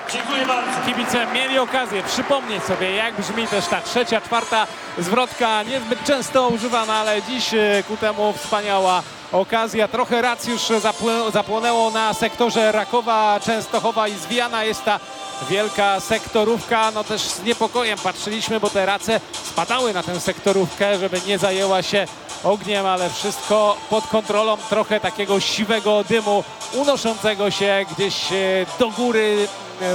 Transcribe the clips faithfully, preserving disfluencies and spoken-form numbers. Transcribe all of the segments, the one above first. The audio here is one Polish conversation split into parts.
Dziękuję bardzo. Kibice mieli okazję przypomnieć sobie, jak brzmi też ta trzecia, czwarta zwrotka, niezbyt często używana, ale dziś ku temu wspaniała okazja. Trochę racji już zapłonęło na sektorze Rakowa, Częstochowa i zwijana jest ta wielka sektorówka. No też z niepokojem patrzyliśmy, bo te race spadały na tę sektorówkę, żeby nie zajęła się ogniem, ale wszystko pod kontrolą. Trochę takiego siwego dymu unoszącego się gdzieś do góry,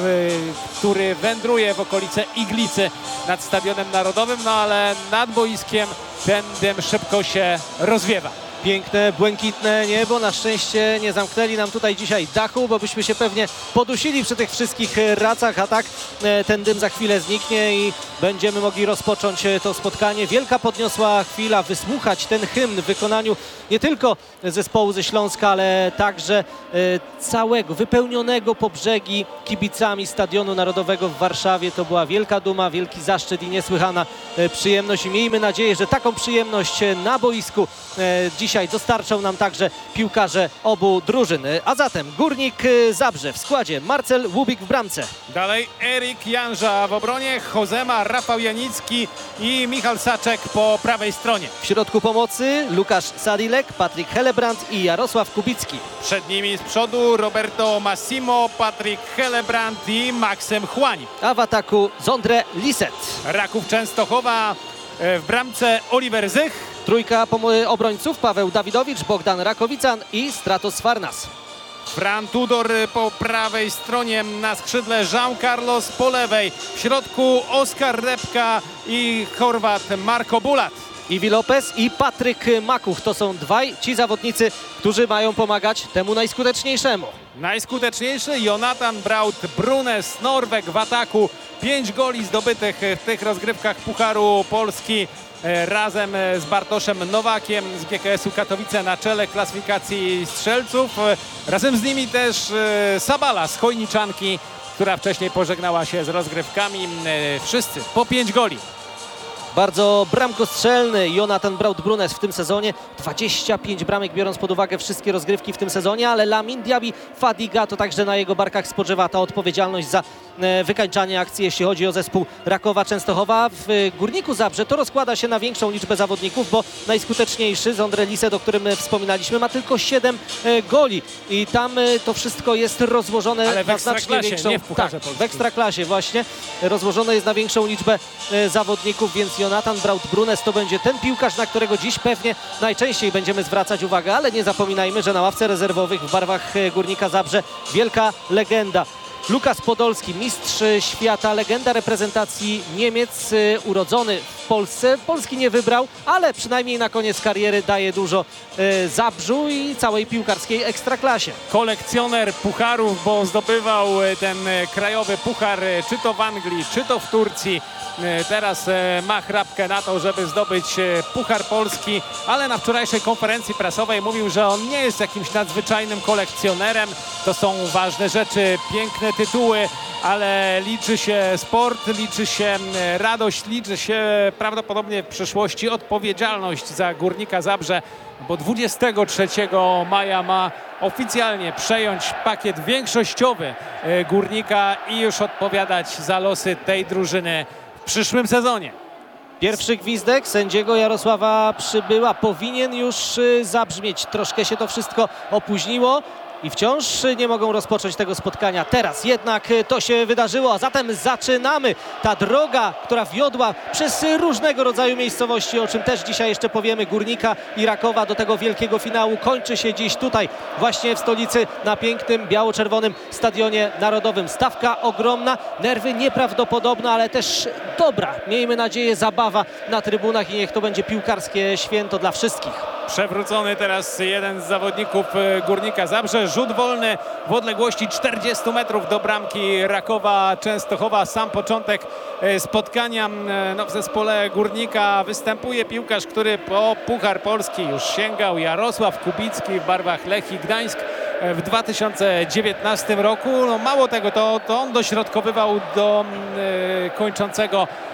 który wędruje w okolice Iglicy nad Stadionem Narodowym, no ale nad boiskiem ten dym szybko się rozwiewa. Piękne, błękitne niebo. Na szczęście nie zamknęli nam tutaj dzisiaj dachu, bo byśmy się pewnie podusili przy tych wszystkich racach, a tak ten dym za chwilę zniknie i będziemy mogli rozpocząć to spotkanie. Wielka podniosła chwila, wysłuchać ten hymn w wykonaniu nie tylko zespołu ze Śląska, ale także całego, wypełnionego po brzegi kibicami Stadionu Narodowego w Warszawie. To była wielka duma, wielki zaszczyt i niesłychana przyjemność i miejmy nadzieję, że taką przyjemność na boisku dziś Dzisiaj dostarczą nam także piłkarze obu drużyn. A zatem Górnik Zabrze w składzie: Marcel Łubik w bramce. Dalej Erik Janża w obronie, Jozema, Rafał Janicki i Michał Saczek po prawej stronie. W środku pomocy Łukasz Sadilek, Patryk Helebrant i Jarosław Kubicki. Przed nimi z przodu Roberto Massimo, Patryk Helebrant i Maksym Chłań. A w ataku Zondre Liset. Raków Częstochowa w bramce Oliver Zych. Trójka obrońców: Paweł Dawidowicz, Bogdan Rakowican i Stratos Farnas. Fran Tudor po prawej stronie, na skrzydle Jean Carlos po lewej. W środku Oskar Repka i Chorwat Marko Bulat. Iwi Lopez i Patryk Makuch to są dwaj ci zawodnicy, którzy mają pomagać temu najskuteczniejszemu. Najskuteczniejszy Jonathan Braut Brunes, Norweg w ataku. Pięć goli zdobytych w tych rozgrywkach Pucharu Polski razem z Bartoszem Nowakiem z G K S-u Katowice na czele klasyfikacji strzelców. Razem z nimi też Sabala z Chojniczanki, która wcześniej pożegnała się z rozgrywkami. Wszyscy po pięć goli. Bardzo bramkostrzelny Jonathan Braut-Brunes w tym sezonie. dwadzieścia pięć bramek, biorąc pod uwagę wszystkie rozgrywki w tym sezonie, ale Lamin Diaby Fadiga to także na jego barkach spoczywa ta odpowiedzialność za wykańczanie akcji, jeśli chodzi o zespół Rakowa Częstochowa. W Górniku Zabrze to rozkłada się na większą liczbę zawodników, bo najskuteczniejszy Zondre Liset, o którym wspominaliśmy, ma tylko siedem goli i tam to wszystko jest rozłożone ale w na znacznie większą... nie w Pucharze tak, Polskim. w Ekstraklasie właśnie. Rozłożone jest na większą liczbę zawodników, więc Jonathan Braut-Brunes to będzie ten piłkarz, na którego dziś pewnie najczęściej będziemy zwracać uwagę, ale nie zapominajmy, że na ławce rezerwowych w barwach Górnika Zabrze wielka legenda. Lukas Podolski, mistrz świata, legenda reprezentacji Niemiec, urodzony w Polsce. Polski nie wybrał, ale przynajmniej na koniec kariery daje dużo Zabrzu i całej piłkarskiej ekstraklasie. Kolekcjoner pucharów, bo zdobywał ten krajowy puchar czy to w Anglii, czy to w Turcji. Teraz ma chrapkę na to, żeby zdobyć Puchar Polski, ale na wczorajszej konferencji prasowej mówił, że on nie jest jakimś nadzwyczajnym kolekcjonerem. To są ważne rzeczy, piękne tytuły, ale liczy się sport, liczy się radość, liczy się prawdopodobnie w przyszłości odpowiedzialność za Górnika Zabrze, bo dwudziestego trzeciego maja ma oficjalnie przejąć pakiet większościowy Górnika i już odpowiadać za losy tej drużyny w przyszłym sezonie. Pierwszy gwizdek sędziego Jarosława Przybyła powinien już zabrzmieć. Troszkę się to wszystko opóźniło i wciąż nie mogą rozpocząć tego spotkania. Teraz jednak to się wydarzyło, a zatem zaczynamy. Ta droga, która wiodła przez różnego rodzaju miejscowości, o czym też dzisiaj jeszcze powiemy, Górnika i Rakowa do tego wielkiego finału, kończy się dziś tutaj, właśnie w stolicy, na pięknym biało-czerwonym Stadionie Narodowym. Stawka ogromna, nerwy nieprawdopodobne, ale też dobra, miejmy nadzieję, zabawa na trybunach i niech to będzie piłkarskie święto dla wszystkich. Przewrócony teraz jeden z zawodników Górnika Zabrze. Rzut wolny w odległości czterdziestu metrów do bramki Rakowa Częstochowa. Sam początek spotkania. No, w zespole Górnika występuje piłkarz, który po Puchar Polski już sięgał. Jarosław Kubicki w barwach Lechii Gdańsk w dwa tysiące dziewiętnastym roku. No, mało tego, to, to on dośrodkowywał do e, kończącego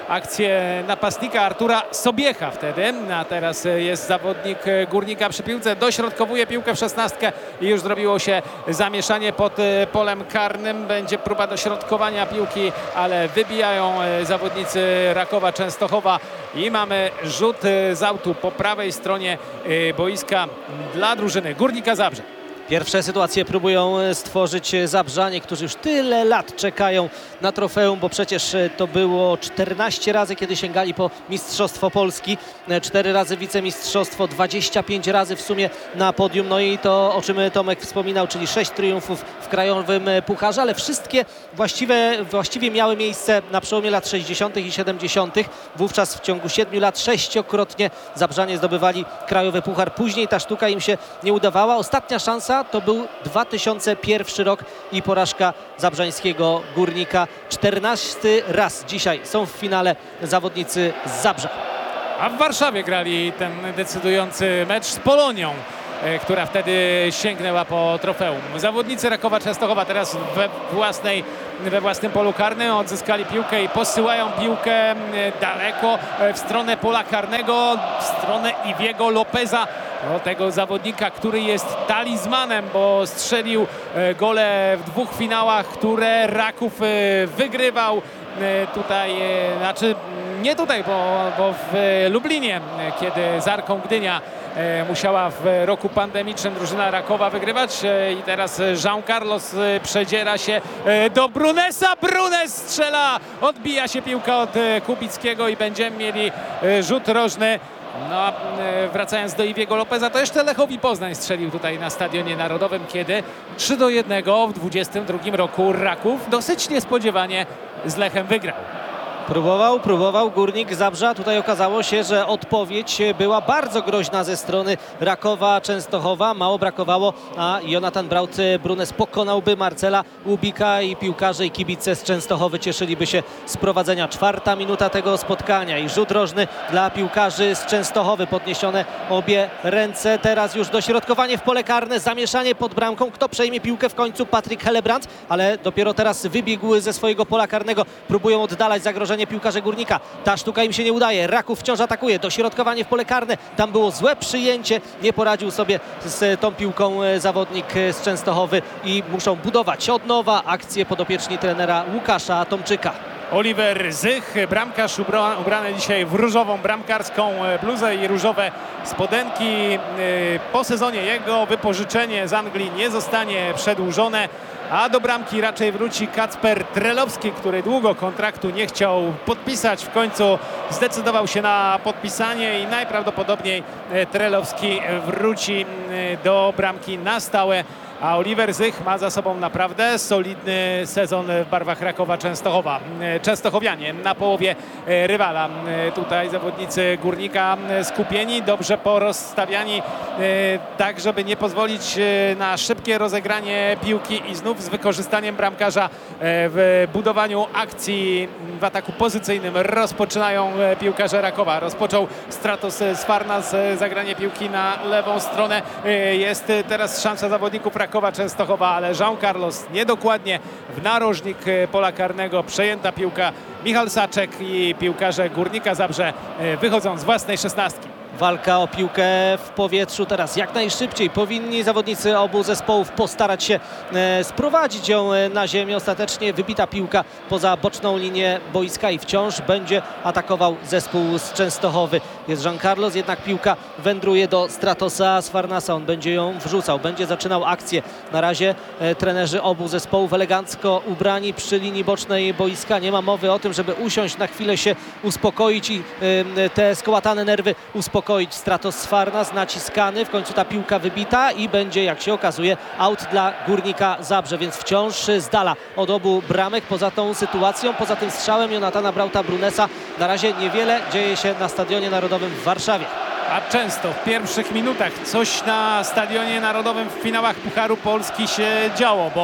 akcję napastnika Artura Sobiecha wtedy, a teraz jest zawodnik Górnika przy piłce, dośrodkowuje piłkę w szesnastkę i już zrobiło się zamieszanie pod polem karnym. Będzie próba dośrodkowania piłki, ale wybijają zawodnicy Rakowa Częstochowa i mamy rzut z autu po prawej stronie boiska dla drużyny Górnika Zabrze. Pierwsze sytuacje próbują stworzyć Zabrzanie, którzy już tyle lat czekają na trofeum, bo przecież to było czternaście razy, kiedy sięgali po Mistrzostwo Polski, cztery razy wicemistrzostwo, dwadzieścia pięć razy w sumie na podium. No i to, o czym Tomek wspominał, czyli sześć triumfów w krajowym pucharze, ale wszystkie właściwe, właściwie miały miejsce na przełomie lat sześćdziesiątych i siedemdziesiątych. Wówczas w ciągu siedmiu lat sześciokrotnie Zabrzanie zdobywali krajowy puchar. Później ta sztuka im się nie udawała. Ostatnia szansa to był dwa tysiące pierwszy rok i porażka zabrzańskiego Górnika. czternasty raz dzisiaj są w finale zawodnicy z Zabrza. A w Warszawie grali ten decydujący mecz z Polonią, która wtedy sięgnęła po trofeum. Zawodnicy Rakowa Częstochowa teraz we, własnej, we własnym polu karnym odzyskali piłkę i posyłają piłkę daleko w stronę pola karnego, w stronę Iwiego Lopeza, do tego zawodnika, który jest talizmanem, bo strzelił gole w dwóch finałach, które Raków wygrywał. Tutaj, znaczy nie tutaj, bo, bo w Lublinie, kiedy z Arką Gdynia musiała w roku pandemicznym drużyna Rakowa wygrywać i teraz Jean Carlos przedziera się do Brunesa. Brunes strzela, odbija się piłka od Kubickiego i będziemy mieli rzut rożny. No, wracając do Iwiego Lopeza, to jeszcze Lechowi Poznań strzelił tutaj na Stadionie Narodowym, kiedy trzy do jednego w dwudziestym drugim roku Raków dosyć niespodziewanie z Lechem wygrał. Próbował, próbował Górnik Zabrza. Tutaj okazało się, że odpowiedź była bardzo groźna ze strony Rakowa Częstochowa. Mało brakowało, a Jonathan Braut-Brunes pokonałby Marcela Łubika i piłkarze i kibice z Częstochowy cieszyliby się z prowadzenia. Czwarta minuta tego spotkania i rzut rożny dla piłkarzy z Częstochowy. Podniesione obie ręce. Teraz już dośrodkowanie w pole karne, zamieszanie pod bramką. Kto przejmie piłkę w końcu? Patryk Hellebrandt, ale dopiero teraz wybiegł ze swojego pola karnego. Próbują oddalać zagrożenie piłkarze Górnika. Ta sztuka im się nie udaje. Raków wciąż atakuje. Dośrodkowanie w pole karne. Tam było złe przyjęcie. Nie poradził sobie z tą piłką zawodnik z Częstochowy i muszą budować od nowa akcję podopieczni trenera Łukasza Tomczyka. Oliver Zych, bramkarz ubrany dzisiaj w różową bramkarską bluzę i różowe spodenki. Po sezonie jego wypożyczenie z Anglii nie zostanie przedłużone, a do bramki raczej wróci Kacper Trelowski, który długo kontraktu nie chciał podpisać. W końcu zdecydował się na podpisanie i najprawdopodobniej Trelowski wróci do bramki na stałe. A Oliver Zych ma za sobą naprawdę solidny sezon w barwach Rakowa Częstochowa. Częstochowianie na połowie rywala. Tutaj zawodnicy Górnika skupieni, dobrze porozstawiani, tak żeby nie pozwolić na szybkie rozegranie piłki i znów z wykorzystaniem bramkarza w budowaniu akcji w ataku pozycyjnym rozpoczynają piłkarze Rakowa. Rozpoczął Stratos Sfarnas zagranie piłki na lewą stronę. Jest teraz szansa zawodników Rakowa Częstochowa, ale Jean Carlos niedokładnie w narożnik pola karnego. Przejęta piłka, Michał Saczek i piłkarze Górnika Zabrze wychodzą z własnej szesnastki. Walka o piłkę w powietrzu teraz jak najszybciej. Powinni zawodnicy obu zespołów postarać się e, sprowadzić ją na ziemię. Ostatecznie wybita piłka poza boczną linię boiska i wciąż będzie atakował zespół z Częstochowy. Jest Jean Carlos, jednak piłka wędruje do Stratosa Sfarnasa. On będzie ją wrzucał, będzie zaczynał akcję. Na razie e, trenerzy obu zespołów elegancko ubrani przy linii bocznej boiska. Nie ma mowy o tym, żeby usiąść na chwilę, się uspokoić i e, te skołatane nerwy uspokoić. Stratos Sfarnas naciskany, w końcu ta piłka wybita i będzie, jak się okazuje, aut dla Górnika Zabrze, więc wciąż z dala od obu bramek. Poza tą sytuacją, poza tym strzałem Jonathana Brauta-Brunesa na razie niewiele dzieje się na Stadionie Narodowym w Warszawie. A często w pierwszych minutach coś na Stadionie Narodowym w finałach Pucharu Polski się działo, bo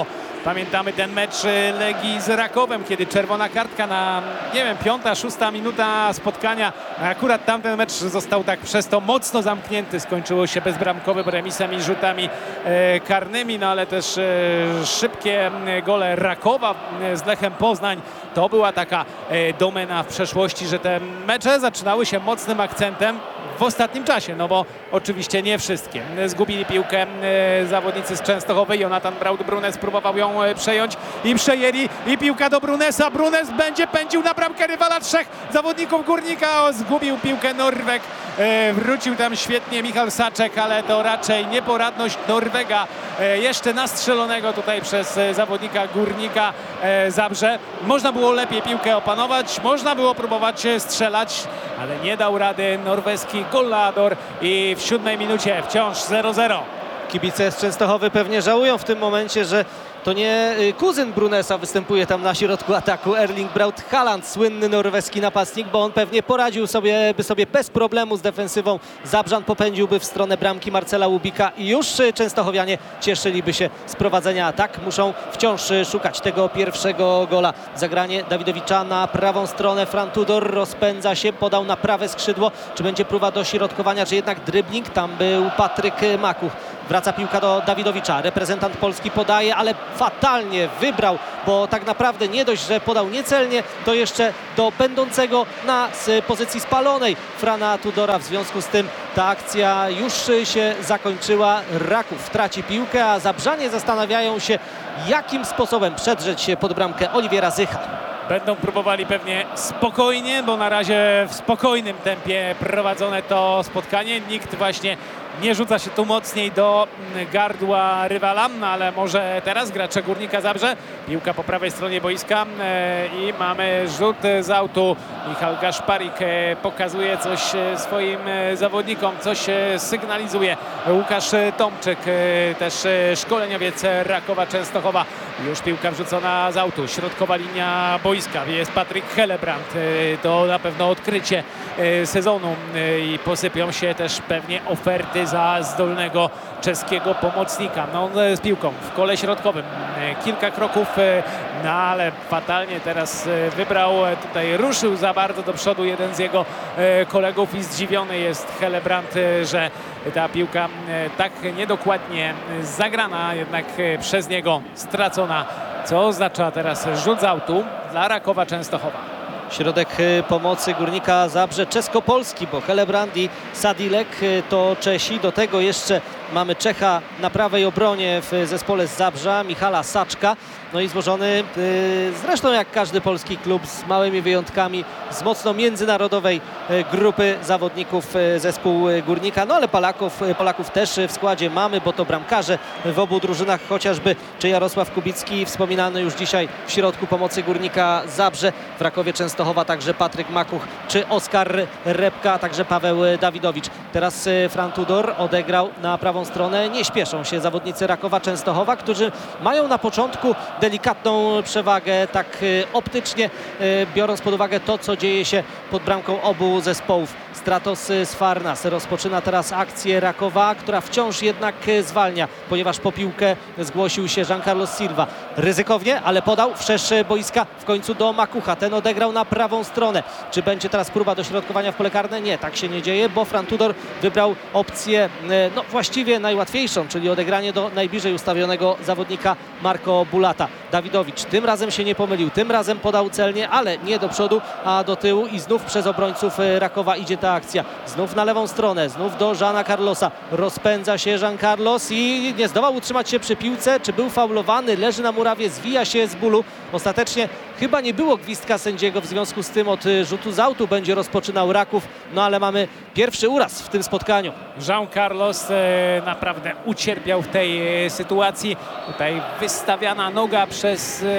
Pamiętamy ten mecz e, Legii z Rakowem, kiedy czerwona kartka na, nie wiem, piąta, szósta minuta spotkania. Akurat tamten mecz został tak przez to mocno zamknięty. Skończyło się bezbramkowym remisem i rzutami e, karnymi, no ale też e, szybkie e, gole Rakowa e, z Lechem Poznań. To była taka e, domena w przeszłości, że te mecze zaczynały się mocnym akcentem w ostatnim czasie, no bo oczywiście nie wszystkie. Zgubili piłkę e, zawodnicy z Częstochowy. Jonathan Braud-Brunes próbował ją e, przejąć i przejęli. I piłka do Brunesa. Brunes będzie pędził na bramkę rywala. Trzech zawodników Górnika. O, zgubił piłkę Norweg. E, wrócił tam świetnie Michał Saczek, ale to raczej nieporadność Norwega. E, jeszcze nastrzelonego tutaj przez e, zawodnika Górnika e, Zabrze. Można było lepiej piłkę opanować. Można było próbować e, strzelać, ale nie dał rady norweski goleador i w siódmej minucie wciąż zero zero. Kibice z Częstochowy pewnie żałują w tym momencie, że to nie y, kuzyn Brunesa występuje tam na środku ataku, Erling Braut Haaland, słynny norweski napastnik, bo on pewnie poradził sobie, by sobie bez problemu z defensywą Zabrzan, popędziłby w stronę bramki Marcela Łubika i już y, częstochowianie cieszyliby się z prowadzenia. Tak muszą wciąż y, szukać tego pierwszego gola. Zagranie Dawidowicza na prawą stronę, Fran Tudor rozpędza się, podał na prawe skrzydło. Czy będzie próba dośrodkowania, czy jednak dribbling? Tam był Patryk Makuch. Wraca piłka do Dawidowicza, reprezentant Polski podaje, ale fatalnie wybrał, bo tak naprawdę nie dość, że podał niecelnie, to jeszcze do będącego na pozycji spalonej Frana Tudora. W związku z tym ta akcja już się zakończyła. Raków traci piłkę, a Zabrzanie zastanawiają się, jakim sposobem przedrzeć się pod bramkę Oliwiera Zycha. Będą próbowali pewnie spokojnie, bo na razie w spokojnym tempie prowadzone to spotkanie. Nikt właśnie nie rzuca się tu mocniej do gardła rywala, no ale może teraz gracze Górnika Zabrze. Piłka po prawej stronie boiska e, i mamy rzut z autu. Michał Gaszparik e, pokazuje coś e, swoim e, zawodnikom, coś e, sygnalizuje. Łukasz Tomczyk, e, też e, szkoleniowiec Rakowa Częstochowa. Już piłka wrzucona z autu. Środkowa linia boiska. Jest Patryk Hellebrand. E, to na pewno odkrycie e, sezonu e, i posypią się też pewnie oferty za zdolnego czeskiego pomocnika. No, z piłką w kole środkowym. Kilka kroków, no ale fatalnie teraz wybrał. Tutaj ruszył za bardzo do przodu jeden z jego kolegów i zdziwiony jest Hellebrand, że ta piłka tak niedokładnie zagrana, jednak przez niego stracona. Co oznacza teraz rzut z autu dla Rakowa Częstochowa. Środek pomocy Górnika Zabrze czesko-polski, bo Hellebrand i Sadilek to Czesi. Do tego jeszcze mamy Czecha na prawej obronie w zespole z Zabrza, Michala Saczka. No i złożony zresztą jak każdy polski klub z małymi wyjątkami z mocno międzynarodowej grupy zawodników zespół Górnika. No ale Polaków, Polaków też w składzie mamy, bo to bramkarze w obu drużynach, chociażby czy Jarosław Kubicki, wspominany już dzisiaj w środku pomocy Górnika Zabrze, w Rakowie Częstochowa także Patryk Makuch, czy Oskar Repka, a także Paweł Dawidowicz. Teraz Fran Tudor odegrał na prawą stronę. Nie śpieszą się zawodnicy Rakowa Częstochowa, którzy mają na początku delikatną przewagę, tak optycznie, biorąc pod uwagę to, co dzieje się pod bramką obu zespołów. Stratos Sfarnas rozpoczyna teraz akcję Rakowa, która wciąż jednak zwalnia, ponieważ po piłkę zgłosił się Jean Carlos Silva. Ryzykownie, ale podał wszerz boiska w końcu do Makucha. Ten odegrał na prawą stronę. Czy będzie teraz próba dośrodkowania w pole karne? Nie, tak się nie dzieje, bo Fran Tudor wybrał opcję no właściwie najłatwiejszą, czyli odegranie do najbliżej ustawionego zawodnika Marco Bulata. Dawidowicz tym razem się nie pomylił, tym razem podał celnie, ale nie do przodu, a do tyłu i znów przez obrońców Rakowa idzie ta akcja. Znów na lewą stronę, znów do Jeana Carlosa. Rozpędza się Jean Carlos i nie zdołał utrzymać się przy piłce. Czy był faulowany? Leży na murawie, zwija się z bólu. Ostatecznie chyba nie było gwizdka sędziego, w związku z tym od rzutu z autu będzie rozpoczynał Raków. No ale mamy pierwszy uraz w tym spotkaniu. Jean Carlos e, naprawdę ucierpiał w tej e, sytuacji. Tutaj wystawiana noga przez e,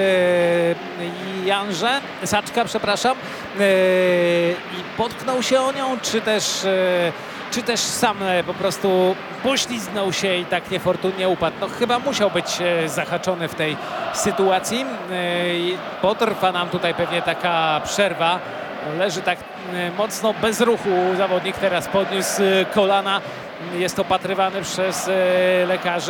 Janże, Saczka, przepraszam, e, i potknął się o nią, czy też, e, czy też sam e, po prostu poślizgnął się i tak niefortunnie upadł. No chyba musiał być e, zahaczony w tej sytuacji. E, i potrwa nam tutaj pewnie taka przerwa. Leży tak mocno bez ruchu zawodnik, teraz podniósł kolana, jest opatrywany przez lekarzy.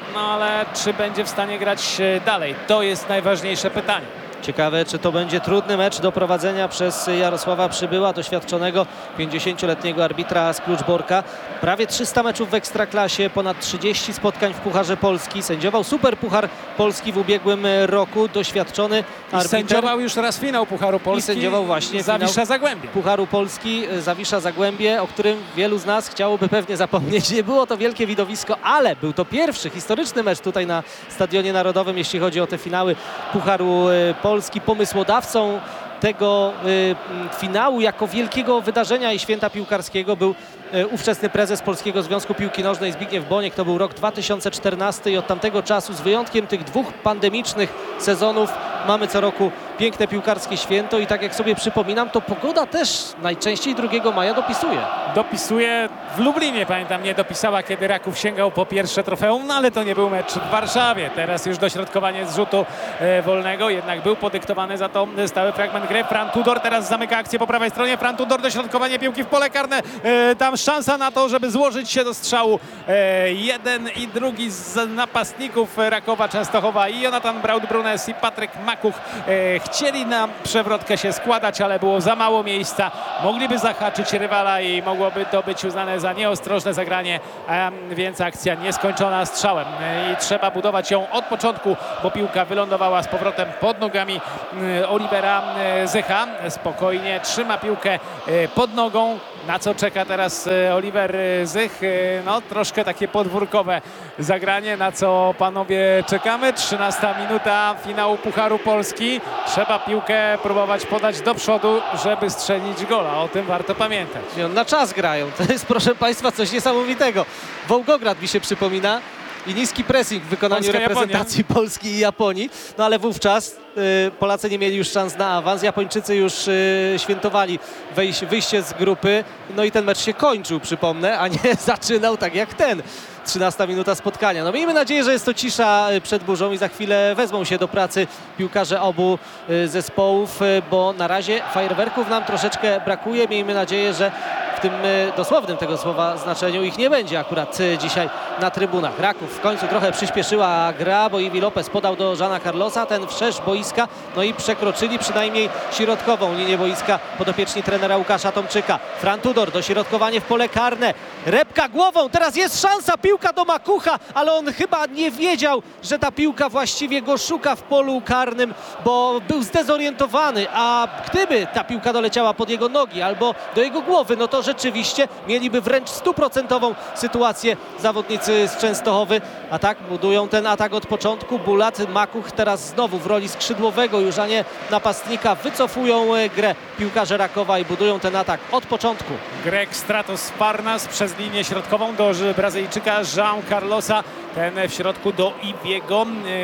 no ale czy będzie w stanie grać e, dalej? To jest najważniejsze pytanie. Ciekawe, czy to będzie trudny mecz do prowadzenia przez Jarosława Przybyła, doświadczonego pięćdziesięcioletniego arbitra z Kluczborka. Prawie trzysta meczów w Ekstraklasie, ponad trzydzieści spotkań w Pucharze Polski. Sędziował Super Puchar Polski w ubiegłym roku. Doświadczony I arbiter. sędziował już raz finał Pucharu Polski. I sędziował właśnie Zawisza finał Zagłębie. Pucharu Polski, Zawisza Zagłębie, o którym wielu z nas chciałoby pewnie zapomnieć. Nie było to wielkie widowisko, ale był to pierwszy historyczny mecz tutaj na Stadionie Narodowym, jeśli chodzi o te finały Pucharu Polski. Polski. Pomysłodawcą tego y, finału jako wielkiego wydarzenia i święta piłkarskiego był y, ówczesny prezes Polskiego Związku Piłki Nożnej Zbigniew Boniek. To był rok dwa tysiące czternasty i od tamtego czasu, z wyjątkiem tych dwóch pandemicznych sezonów, mamy co roku piękne piłkarskie święto i tak jak sobie przypominam, to pogoda też najczęściej drugiego maja dopisuje. Dopisuje w Lublinie, pamiętam, nie dopisała, kiedy Raków sięgał po pierwsze trofeum, no ale to nie był mecz w Warszawie. Teraz już dośrodkowanie z rzutu e, wolnego, jednak był podyktowany za to stały fragment gry. Fran Tudor teraz zamyka akcję po prawej stronie. Fran Tudor, dośrodkowanie piłki w pole karne. E, tam szansa na to, żeby złożyć się do strzału. E, jeden i drugi z napastników Rakowa Częstochowa, i Jonathan Braut-Brunes i Patryk Makuch, e, chcieli na przewrotkę się składać, ale było za mało miejsca. Mogliby zahaczyć rywala i mogłoby to być uznane za nieostrożne zagranie, a więc akcja nieskończona strzałem. I trzeba budować ją od początku, bo piłka wylądowała z powrotem pod nogami Olivera Zycha. Spokojnie trzyma piłkę pod nogą. Na co czeka teraz Oliver Zych? No troszkę takie podwórkowe zagranie, na co panowie czekamy. trzynasta minuta finału Pucharu Polski. Trzeba piłkę próbować podać do przodu, żeby strzelić gola. O tym warto pamiętać. Na czas grają. To jest, proszę państwa, coś niesamowitego. Wołgograd mi się przypomina i niski pressing w wykonaniu Polska, reprezentacji Japonia. Polski i Japonii. No ale wówczas y, Polacy nie mieli już szans na awans. Japończycy już y, świętowali wejś, wyjście z grupy. No i ten mecz się kończył, przypomnę, a nie zaczynał tak jak ten. trzynasta minuta spotkania. No miejmy nadzieję, że jest to cisza przed burzą i za chwilę wezmą się do pracy piłkarze obu zespołów, bo na razie fajerwerków nam troszeczkę brakuje. Miejmy nadzieję, że w tym dosłownym tego słowa znaczeniu ich nie będzie akurat dzisiaj na trybunach. Raków w końcu trochę przyspieszyła gra, bo Iwi Lopez podał do Jeana Carlosa, ten wszerz boiska, no i przekroczyli przynajmniej środkową linię boiska podopieczni trenera Łukasza Tomczyka. Fran Tudor, dośrodkowanie w pole karne, repka głową, teraz jest szansa, piłka do Makucha, ale on chyba nie wiedział, że ta piłka właściwie go szuka w polu karnym, bo był zdezorientowany, a gdyby ta piłka doleciała pod jego nogi albo do jego głowy, no to rzeczywiście mieliby wręcz stuprocentową sytuację zawodnicy z Częstochowy. A tak budują ten atak od początku. Bulat, Makuch teraz znowu w roli skrzydłowego już, a nie napastnika. Wycofują grę piłkarze Rakowa i budują ten atak od początku. Grek Stratos Farnas przez linię środkową do Brazylijczyka Jean Carlosa. Ten w środku do Iwiego.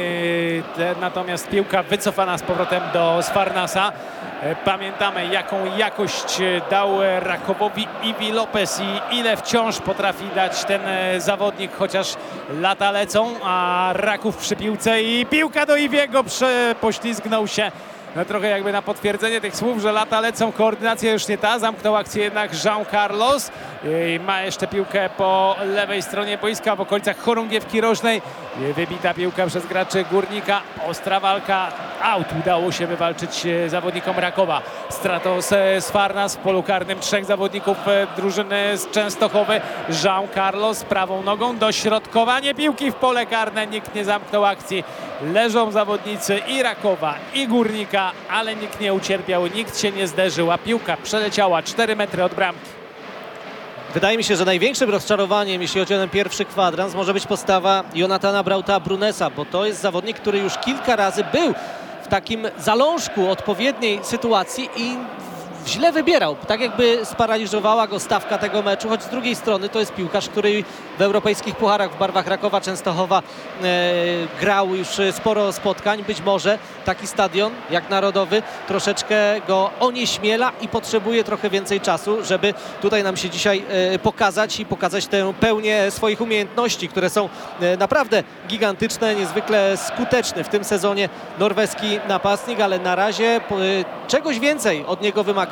Yy, natomiast piłka wycofana z powrotem do Sfarnasa. Pamiętamy, jaką jakość dał Rakowowi Iwi Lopez i ile wciąż potrafi dać ten zawodnik, chociaż lata lecą, a Raków przy piłce i piłka do Iwiego, poślizgnął się. No trochę jakby na potwierdzenie tych słów, że lata lecą, koordynacja już nie ta. Zamknął akcję jednak Jean Carlos. I ma jeszcze piłkę po lewej stronie boiska w okolicach chorągiewki rożnej. Wybita piłka przez graczy Górnika. Ostra walka. Aut udało się wywalczyć zawodnikom Rakowa. Stratos Sfarnas w polu karnym. Trzech zawodników drużyny z Częstochowy. Jean Carlos prawą nogą. Dośrodkowanie piłki w pole karne. Nikt nie zamknął akcji. Leżą zawodnicy i Rakowa, i Górnika, ale nikt nie ucierpiał, nikt się nie zderzył, a piłka przeleciała cztery metry od bramki. Wydaje mi się, że największym rozczarowaniem, jeśli chodzi o ten pierwszy kwadrans, może być postawa Jonathana Brauta-Brunesa, bo to jest zawodnik, który już kilka razy był w takim zalążku odpowiedniej sytuacji i źle wybierał, tak jakby sparaliżowała go stawka tego meczu, choć z drugiej strony to jest piłkarz, który w europejskich pucharach w barwach Rakowa Częstochowa e, grał już sporo spotkań. Być może taki stadion jak Narodowy troszeczkę go onieśmiela i potrzebuje trochę więcej czasu, żeby tutaj nam się dzisiaj e, pokazać i pokazać tę pełnię swoich umiejętności, które są e, naprawdę gigantyczne, niezwykle skuteczny w tym sezonie norweski napastnik, ale na razie e, czegoś więcej od niego wymaga.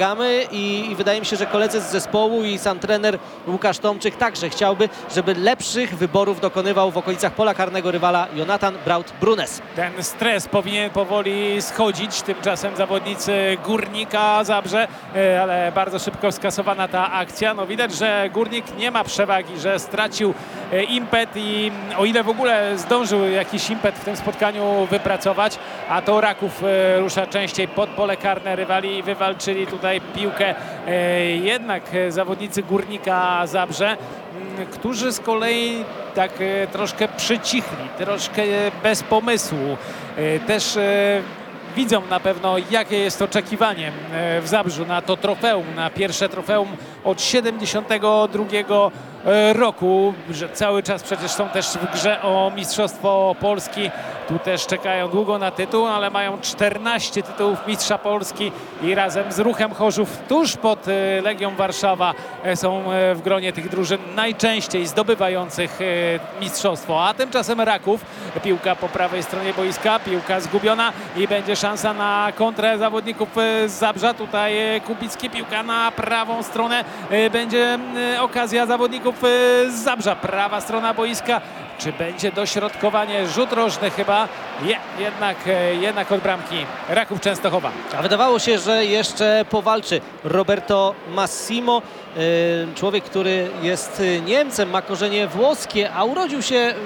pomagamy i, i wydaje mi się, że koledzy z zespołu i sam trener Łukasz Tomczyk także chciałby, żeby lepszych wyborów dokonywał w okolicach pola karnego rywala Jonathan Braut-Brunes. Ten stres powinien powoli schodzić, tymczasem zawodnicy Górnika Zabrze, e, ale bardzo szybko skasowana ta akcja. No widać, że Górnik nie ma przewagi, że stracił e, impet i o ile w ogóle zdążył jakiś impet w tym spotkaniu wypracować, a to Raków e, rusza częściej pod pole karne rywali i wywalczyli tutaj piłkę e, jednak e, zawodnicy Górnika Zabrze, m, którzy z kolei tak e, troszkę przycichli, troszkę bez pomysłu. E, też e, widzą na pewno, jakie jest oczekiwanie e, w Zabrzu na to trofeum, na pierwsze trofeum od siedemdziesiątego drugiego roku, że cały czas przecież są też w grze o Mistrzostwo Polski. Tu też czekają długo na tytuł, ale mają czternaście tytułów Mistrza Polski i razem z Ruchem Chorzów tuż pod Legią Warszawa są w gronie tych drużyn najczęściej zdobywających mistrzostwo. A tymczasem Raków, piłka po prawej stronie boiska, piłka zgubiona i będzie szansa na kontrę zawodników z Zabrza. Tutaj Kubicki, piłka na prawą stronę, będzie okazja zawodników z Zabrza, prawa strona boiska. Czy będzie dośrodkowanie? Rzut rożny chyba. Je, jednak, jednak od bramki Raków Częstochowa. A wydawało się, że jeszcze powalczy Roberto Massimo. Człowiek, który jest Niemcem, ma korzenie włoskie, a urodził się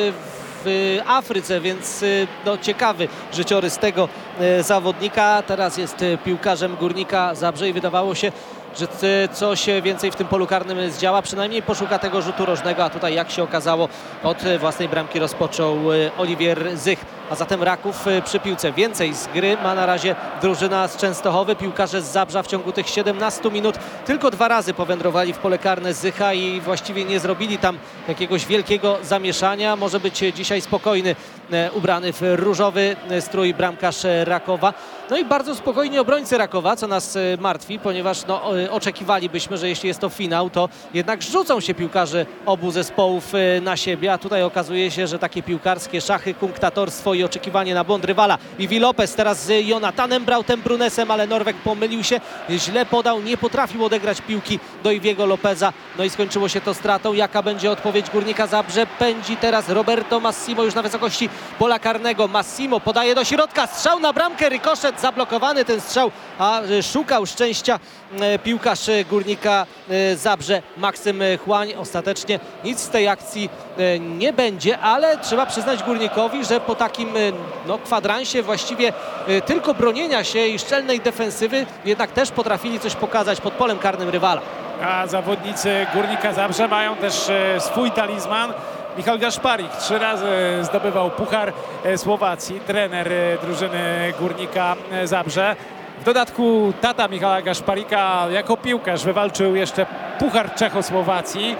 w Afryce, więc no, ciekawy życiorys tego zawodnika. Teraz jest piłkarzem Górnika Zabrze i wydawało się, że coś więcej w tym polu karnym zdziała, przynajmniej poszuka tego rzutu rożnego, a tutaj jak się okazało od własnej bramki rozpoczął Oliwier Zych. A zatem Raków przy piłce. Więcej z gry ma na razie drużyna z Częstochowy. Piłkarze z Zabrza w ciągu tych siedemnastu minut tylko dwa razy powędrowali w pole karne Zycha i właściwie nie zrobili tam jakiegoś wielkiego zamieszania. Może być dzisiaj spokojny, ubrany w różowy strój bramkarz Rakowa. No i bardzo spokojni obrońcy Rakowa, co nas martwi, ponieważ no, oczekiwalibyśmy, że jeśli jest to finał, to jednak rzucą się piłkarze obu zespołów na siebie, a tutaj okazuje się, że takie piłkarskie szachy, kunktatorstwo i oczekiwanie na błąd rywala. Iwi Lopez teraz z Jonathanem Brautem-Brunesem, ale Norweg pomylił się, źle podał, nie potrafił odegrać piłki do Iwiego Lopeza, no i skończyło się to stratą. Jaka będzie odpowiedź Górnika Zabrze? Pędzi teraz Roberto Massimo już na wysokości pola karnego. Massimo podaje do środka, strzał na bramkę, rykoszet, zablokowany ten strzał, a szukał szczęścia piłkarz Górnika Zabrze Maksym Chłań. Ostatecznie nic z tej akcji nie będzie, ale trzeba przyznać Górnikowi, że po takim no, kwadransie właściwie tylko bronienia się i szczelnej defensywy jednak też potrafili coś pokazać pod polem karnym rywala. A zawodnicy Górnika Zabrze mają też swój talizman. Michał Gaszparik trzy razy zdobywał Puchar Słowacji, trener drużyny Górnika Zabrze. W dodatku tata Michała Gaszparika jako piłkarz wywalczył jeszcze Puchar Czechosłowacji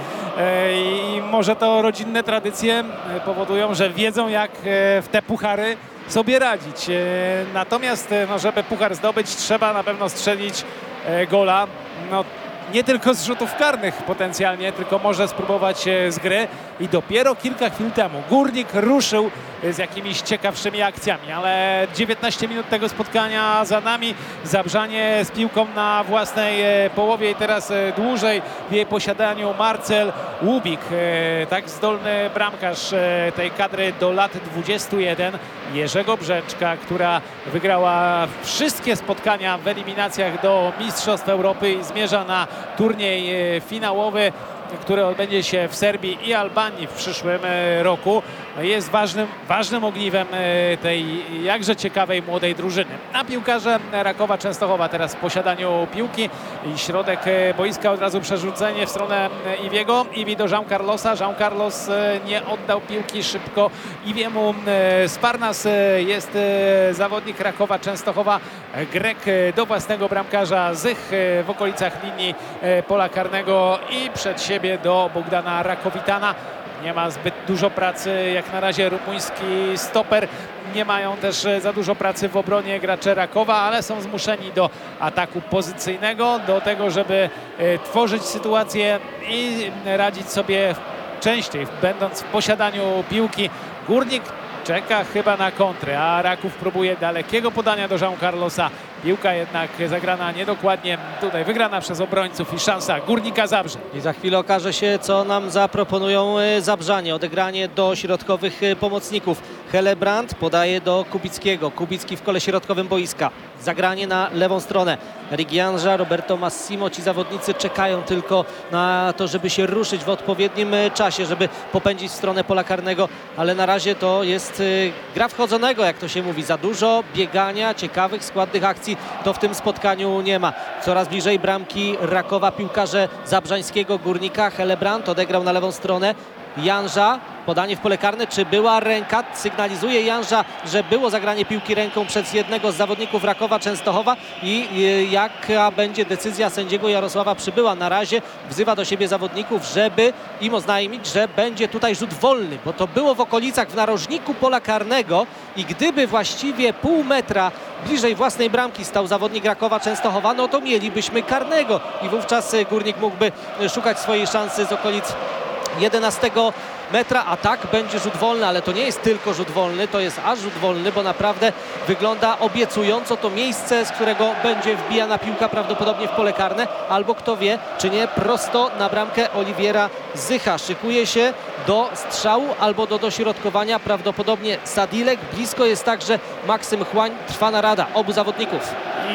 i może to rodzinne tradycje powodują, że wiedzą, jak w te puchary sobie radzić. Natomiast no, żeby puchar zdobyć, trzeba na pewno strzelić gola. No, nie tylko z rzutów karnych potencjalnie, tylko może spróbować z gry i dopiero kilka chwil temu Górnik ruszył z jakimiś ciekawszymi akcjami, ale dziewiętnaście minut tego spotkania za nami. Zabrzanie z piłką na własnej połowie i teraz dłużej w jej posiadaniu Marcel Łubik, tak zdolny bramkarz tej kadry do lat dwudziestu jeden, Jerzego Brzeczka, która wygrała wszystkie spotkania w eliminacjach do Mistrzostw Europy i zmierza na turniej finałowy, który odbędzie się w Serbii i Albanii w przyszłym roku. Jest ważnym, ważnym ogniwem tej jakże ciekawej młodej drużyny. A piłkarze Rakowa Częstochowa teraz w posiadaniu piłki i środek boiska, od razu przerzucenie w stronę Iwiego. Iwi do Jean Carlosa. Jean Carlos nie oddał piłki szybko Iwiemu. Sparnas jest zawodnik Rakowa Częstochowa. Grek do własnego bramkarza Zych w okolicach linii pola karnego i przed siebie do Bogdana Rakowitana. Nie ma zbyt dużo pracy jak na razie rumuński stoper. Nie mają też za dużo pracy w obronie gracze Rakowa, ale są zmuszeni do ataku pozycyjnego, do tego, żeby tworzyć sytuację i radzić sobie częściej, będąc w posiadaniu piłki. Górnik czeka chyba na kontrę, a Raków próbuje dalekiego podania do Jean Carlosa. Piłka jednak zagrana niedokładnie, tutaj wygrana przez obrońców i szansa Górnika Zabrze. I za chwilę okaże się, co nam zaproponują e, Zabrzanie. Odegranie do środkowych e, pomocników. Helebrand podaje do Kubickiego. Kubicki w kole środkowym boiska. Zagranie na lewą stronę. Rigianża, Roberto Massimo. Ci zawodnicy czekają tylko na to, żeby się ruszyć w odpowiednim e, czasie, żeby popędzić w stronę pola karnego, ale na razie to jest e, gra wchodzonego, jak to się mówi. Za dużo biegania, ciekawych, składnych akcji to w tym spotkaniu nie ma. Coraz bliżej bramki Rakowa piłkarze zabrzańskiego Górnika. Helebrand odegrał na lewą stronę. Janża, podanie w pole karne, czy była ręka? Sygnalizuje Janża, że było zagranie piłki ręką przez jednego z zawodników Rakowa Częstochowa i y, jaka będzie decyzja sędziego Jarosława Przybyła. Na razie wzywa do siebie zawodników, żeby im oznajmić, że będzie tutaj rzut wolny, bo to było w okolicach, w narożniku pola karnego i gdyby właściwie pół metra bliżej własnej bramki stał zawodnik Rakowa Częstochowa, no to mielibyśmy karnego i wówczas Górnik mógłby szukać swojej szansy z okolic jedenastego metra, a tak będzie rzut wolny, ale to nie jest tylko rzut wolny, to jest aż rzut wolny, bo naprawdę wygląda obiecująco to miejsce, z którego będzie wbijana piłka prawdopodobnie w pole karne, albo kto wie, czy nie prosto na bramkę Oliwiera Zycha. Szykuje się do strzału albo do dośrodkowania prawdopodobnie Sadilek. Blisko jest także Maksym Chłań. Trwa narada obu zawodników.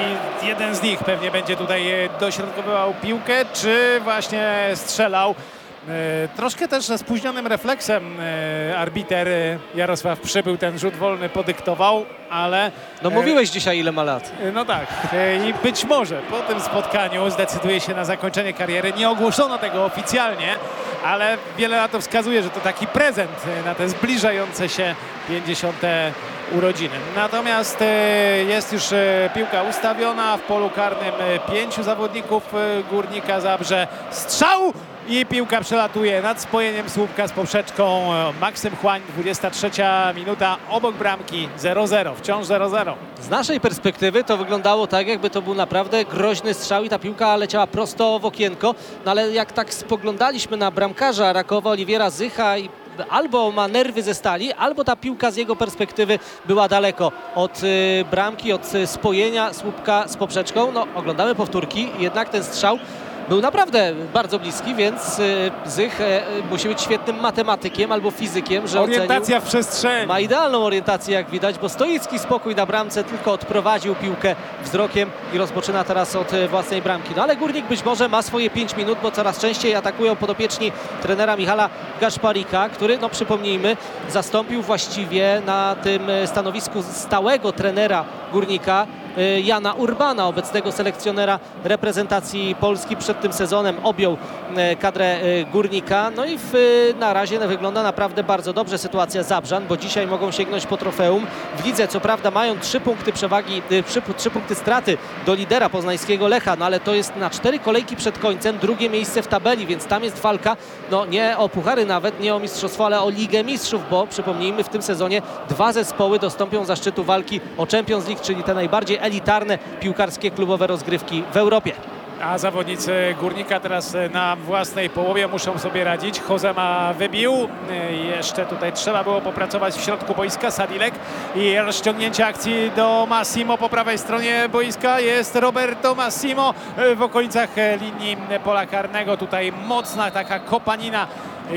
I jeden z nich pewnie będzie tutaj dośrodkowywał piłkę, czy właśnie strzelał. E, troszkę też ze spóźnionym refleksem e, arbiter e, Jarosław Przybył ten rzut wolny podyktował, ale... No mówiłeś dzisiaj, ile ma lat. E, no tak. E, I być może po tym spotkaniu zdecyduje się na zakończenie kariery. Nie ogłoszono tego oficjalnie, ale wiele na to wskazuje, że to taki prezent e, na te zbliżające się pięćdziesiąte urodziny. Natomiast e, jest już e, piłka ustawiona w polu karnym. E, pięciu zawodników e, Górnika Zabrze. Strzał! I piłka przelatuje nad spojeniem słupka z poprzeczką. Maksym Chłań, dwudziesta trzecia minuta, obok bramki zero zero, wciąż zero zero. Z naszej perspektywy to wyglądało tak, jakby to był naprawdę groźny strzał i ta piłka leciała prosto w okienko. No ale jak tak spoglądaliśmy na bramkarza Rakowa Oliwiera Zycha i albo ma nerwy ze stali, albo ta piłka z jego perspektywy była daleko od y, bramki, od y, spojenia słupka z poprzeczką. No oglądamy powtórki, jednak ten strzał był naprawdę bardzo bliski, więc y, Zych y, musi być świetnym matematykiem albo fizykiem, że Orientacja ocenił. w przestrzeni. Ma idealną orientację, jak widać, bo stoicki spokój na bramce, tylko odprowadził piłkę wzrokiem i rozpoczyna teraz od y, własnej bramki. No ale Górnik być może ma swoje pięć minut, bo coraz częściej atakują podopieczni trenera Michala Gaszparika, który, no przypomnijmy, zastąpił właściwie na tym y, stanowisku stałego trenera Górnika Jana Urbana, obecnego selekcjonera reprezentacji Polski. Przed tym sezonem objął kadrę Górnika. No i w, na razie wygląda naprawdę bardzo dobrze sytuacja Zabrzan, bo dzisiaj mogą sięgnąć po trofeum. W lidze co prawda mają trzy punkty przewagi, trzy, trzy punkty straty do lidera poznańskiego Lecha, no ale to jest na cztery kolejki przed końcem drugie miejsce w tabeli, więc tam jest walka, no nie o puchary nawet, nie o mistrzostwo, ale o Ligę Mistrzów, bo przypomnijmy, w tym sezonie dwa zespoły dostąpią zaszczytu walki o Champions League, czyli te najbardziej elitarne piłkarskie klubowe rozgrywki w Europie. A zawodnicy Górnika teraz na własnej połowie muszą sobie radzić. Josema wybił. Jeszcze tutaj trzeba było popracować w środku boiska. Sadilek i rozciągnięcie akcji do Massimo po prawej stronie boiska. Jest Roberto Massimo w okolicach linii pola karnego. Tutaj mocna taka kopanina,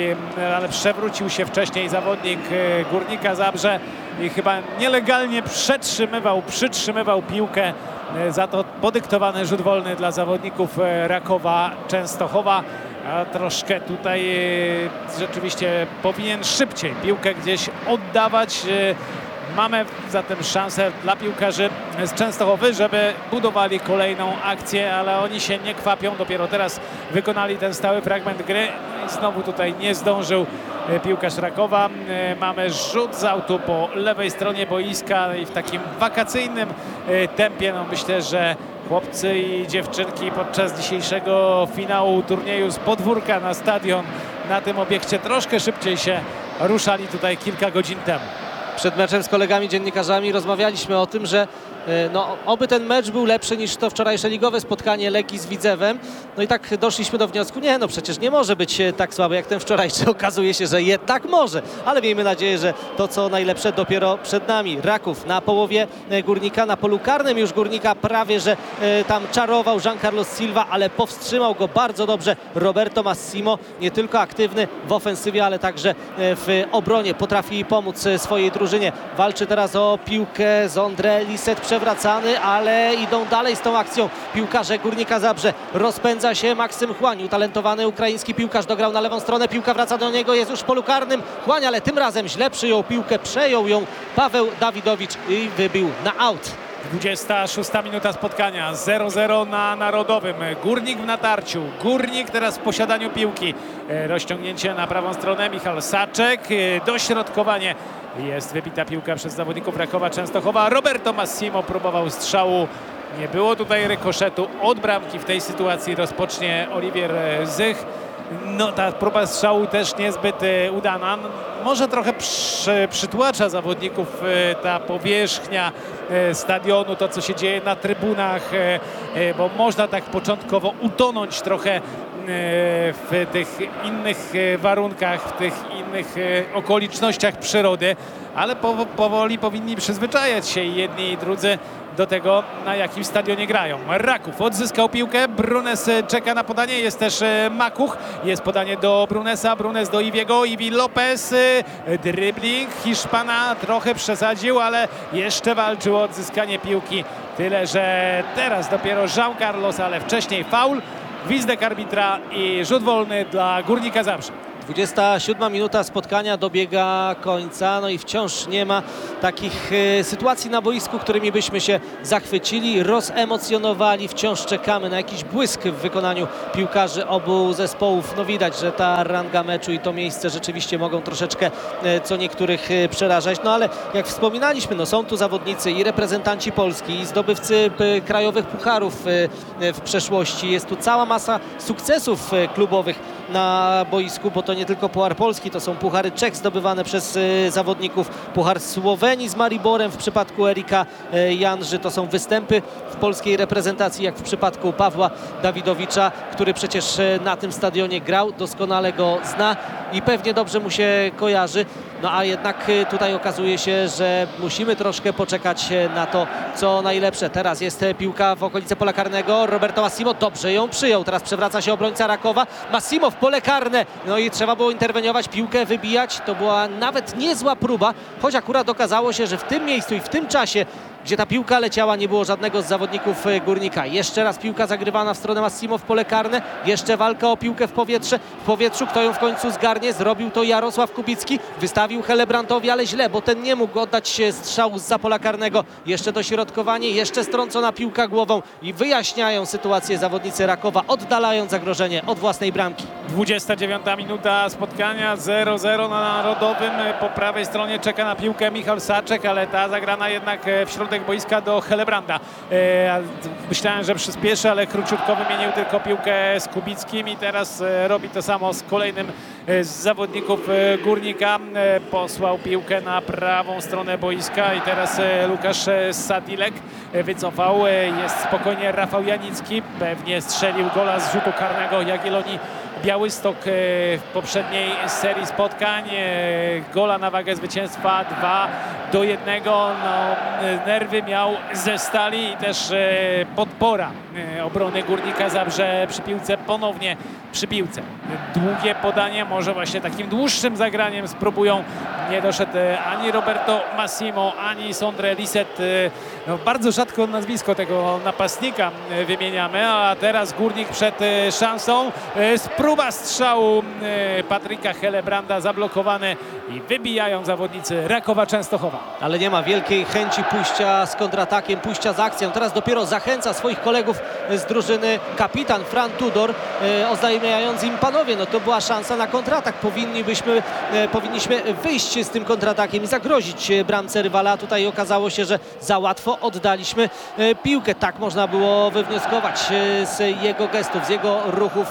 ale przewrócił się wcześniej zawodnik Górnika Zabrze i chyba nielegalnie przetrzymywał, przytrzymywał piłkę. Za to podyktowany rzut wolny dla zawodników Rakowa Częstochowa. A troszkę tutaj rzeczywiście powinien szybciej piłkę gdzieś oddawać. Mamy zatem szansę dla piłkarzy z Częstochowy, żeby budowali kolejną akcję, ale oni się nie kwapią. Dopiero teraz wykonali ten stały fragment gry. I znowu tutaj nie zdążył piłkarz Rakowa. Mamy rzut z autu po lewej stronie boiska i w takim wakacyjnym tempie. No myślę, że chłopcy i dziewczynki podczas dzisiejszego finału turnieju z podwórka na stadion na tym obiekcie troszkę szybciej się ruszali tutaj kilka godzin temu. Przed meczem z kolegami dziennikarzami rozmawialiśmy o tym, że No, oby ten mecz był lepszy niż to wczorajsze ligowe spotkanie Legii z Widzewem. No i tak doszliśmy do wniosku, nie no przecież nie może być tak słaby jak ten wczorajszy. Okazuje się, że jednak może, ale miejmy nadzieję, że to co najlepsze dopiero przed nami. Raków na połowie Górnika, na polu karnym już Górnika prawie, że e, tam czarował Jean Carlos Silva, ale powstrzymał go bardzo dobrze Roberto Massimo, nie tylko aktywny w ofensywie, ale także w obronie. Potrafi pomóc swojej drużynie. Walczy teraz o piłkę Zondre Lisset, przewracany, ale idą dalej z tą akcją. Piłkarze Górnika Zabrze. Rozpędza się Maksym Chłań, utalentowany ukraiński piłkarz, dograł na lewą stronę, piłka wraca do niego, jest już w polu karnym. Chłań, ale tym razem źle przyjął piłkę, przejął ją Paweł Dawidowicz i wybił na aut. dwudziesta szósta minuta spotkania, zero zero na Narodowym. Górnik w natarciu, Górnik teraz w posiadaniu piłki. Rozciągnięcie na prawą stronę, Michał Saczek, dośrodkowanie. Jest wybita piłka przez zawodników Rakowa Częstochowa. Roberto Massimo próbował strzału. Nie było tutaj rykoszetu od bramki. W tej sytuacji rozpocznie Oliwier Zych. No ta próba strzału też niezbyt e, udana. No, może trochę przy, przytłacza zawodników e, ta powierzchnia e, stadionu, to co się dzieje na trybunach, e, e, bo można tak początkowo utonąć trochę e, w tych innych e, warunkach, w tych innych e, okolicznościach przyrody, ale po, powoli powinni przyzwyczajać się jedni i drudzy do tego, na jakim stadionie grają. Raków odzyskał piłkę, Brunes czeka na podanie, jest też Makuch, jest podanie do Brunesa, Brunes do Iwiego, Iwi Lopez, dribbling Hiszpana, trochę przesadził, ale jeszcze walczył o odzyskanie piłki, tyle że teraz dopiero Jean Carlos, ale wcześniej faul, gwizdek arbitra i rzut wolny dla Górnika Zabrze. dwudziesta siódma minuta spotkania dobiega końca, no i wciąż nie ma takich e, sytuacji na boisku, którymi byśmy się zachwycili, rozemocjonowali. Wciąż czekamy na jakiś błysk w wykonaniu piłkarzy obu zespołów. No widać, że ta ranga meczu i to miejsce rzeczywiście mogą troszeczkę e, co niektórych e, przerażać. No ale jak wspominaliśmy, no są tu zawodnicy i reprezentanci Polski, i zdobywcy e, krajowych pucharów e, e, w przeszłości. Jest tu cała masa sukcesów e, klubowych na boisku, bo to nie tylko Puchar Polski, to są puchary Czech zdobywane przez y, zawodników, Puchar Słowenii z Mariborem w przypadku Erika y, Janży, to są występy w polskiej reprezentacji, jak w przypadku Pawła Dawidowicza, który przecież y, na tym stadionie grał, doskonale go zna i pewnie dobrze mu się kojarzy. No a jednak y, tutaj okazuje się, że musimy troszkę poczekać y, na to, co najlepsze. Teraz jest y, piłka w okolice pola karnego, Roberto Massimo dobrze ją przyjął, teraz przewraca się obrońca Rakowa, Massimo w pole karne, no i trzeba było interweniować, piłkę wybijać, to była nawet niezła próba, choć akurat okazało się, że w tym miejscu i w tym czasie, gdzie ta piłka leciała, nie było żadnego z zawodników Górnika. Jeszcze raz piłka zagrywana w stronę Massimo w pole karne, jeszcze walka o piłkę w powietrze, w powietrzu, kto ją w końcu zgarnie, zrobił to Jarosław Kubicki, wystawił Helebrantowi, ale źle, bo ten nie mógł oddać strzału zza pola karnego, jeszcze dośrodkowanie, jeszcze strącona piłka głową i wyjaśniają sytuację zawodnicy Rakowa, oddalając zagrożenie od własnej bramki. dwudziesta dziewiąta minuta spotkania, zero zero na Narodowym. Po prawej stronie czeka na piłkę Michał Saczek, ale ta zagrana jednak w środek boiska do Helebranda. E, myślałem, że przyspieszy, ale króciutko wymienił tylko piłkę z Kubickim i teraz e, robi to samo z kolejnym e, z zawodników e, Górnika. E, posłał piłkę na prawą stronę boiska i teraz e, Łukasz e, Sadilek e, wycofał. E, jest spokojnie Rafał Janicki, pewnie strzelił gola z rzutu karnego Jagiellonii Białystok w poprzedniej serii spotkań. Gola na wagę zwycięstwa dwa do jednego. No, nerwy miał ze stali i też podpora obrony Górnika Zabrze przy piłce, ponownie przy piłce. Długie podanie, może właśnie takim dłuższym zagraniem spróbują. Nie doszedł ani Roberto Massimo, ani Zondre Lisset. No, bardzo rzadko nazwisko tego napastnika wymieniamy, a teraz Górnik przed szansą. Próba strzału Patryka Helebranda, zablokowany i wybijają zawodnicy Rakowa Częstochowa. Ale nie ma wielkiej chęci pójścia z kontratakiem, pójścia z akcją. Teraz dopiero zachęca swoich kolegów z drużyny kapitan Fran Tudor, oznajmiając im: panowie, no to była szansa na kontratak. Powinniśmy, powinniśmy wyjść z tym kontratakiem i zagrozić bramce rywala. Tutaj okazało się, że za łatwo oddaliśmy piłkę. Tak można było wywnioskować z jego gestów, z jego ruchów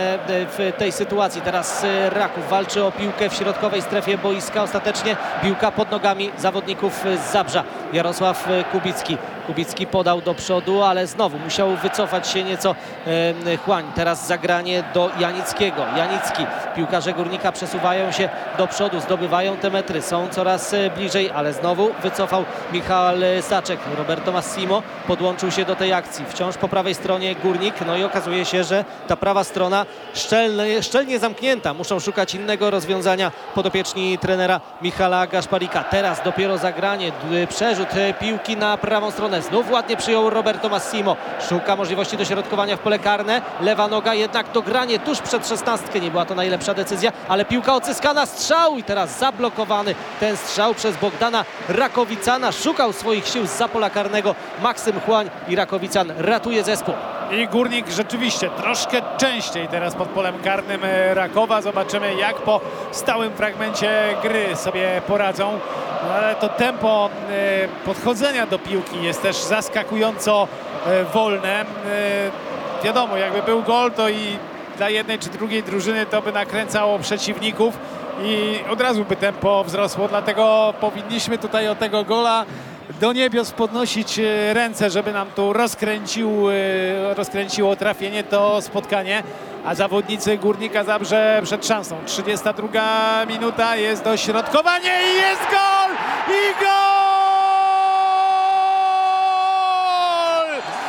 w tej sytuacji. Teraz Raków walczy o piłkę w środkowej strefie boiska. Ostatecznie piłka pod nogami zawodników z Zabrza. Jarosław Kubicki Kubicki podał do przodu, ale znowu musiał wycofać się nieco e, Chłań. Teraz zagranie do Janickiego. Janicki, piłkarze Górnika przesuwają się do przodu, zdobywają te metry, są coraz e, bliżej, ale znowu wycofał Michał Saczek. Roberto Massimo podłączył się do tej akcji. Wciąż po prawej stronie Górnik, no i okazuje się, że ta prawa strona szczelnie, szczelnie zamknięta. Muszą szukać innego rozwiązania podopieczni trenera Michala Gaszparika. Teraz dopiero zagranie, przerzut piłki na prawą stronę. Znów ładnie przyjął Roberto Massimo. Szuka możliwości dośrodkowania w pole karne. Lewa noga, jednak dogranie tuż przed szesnastkę. Nie była to najlepsza decyzja, ale piłka odzyskana, strzał i teraz zablokowany ten strzał przez Bogdana Rakowicana. Szukał swoich sił zza pola karnego Maksym Chłań i Rakowican ratuje zespół. I Górnik rzeczywiście troszkę częściej teraz pod polem karnym Rakowa. Zobaczymy, jak po stałym fragmencie gry sobie poradzą. No, ale to tempo e, podchodzenia do piłki jest też zaskakująco e, wolne. E, wiadomo, jakby był gol, to i dla jednej czy drugiej drużyny to by nakręcało przeciwników i od razu by tempo wzrosło. Dlatego powinniśmy tutaj od tego gola do niebios podnosić e, ręce, żeby nam tu rozkręcił, e, rozkręciło trafienie to spotkanie. A zawodnicy Górnika Zabrze przed szansą. trzydziesta druga minuta, jest dośrodkowanie i jest gol! I gol!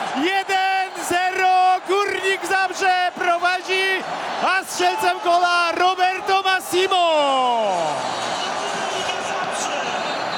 jeden zero, Górnik Zabrze prowadzi, a strzelcem gola